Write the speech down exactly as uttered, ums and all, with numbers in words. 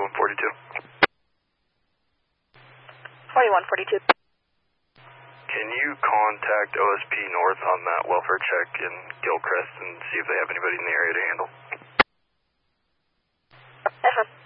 forty-one forty-two. forty-one forty-two. Can you contact O S P North on that welfare check in Gilcrest and see if they have anybody in the area to handle? Yes, sir.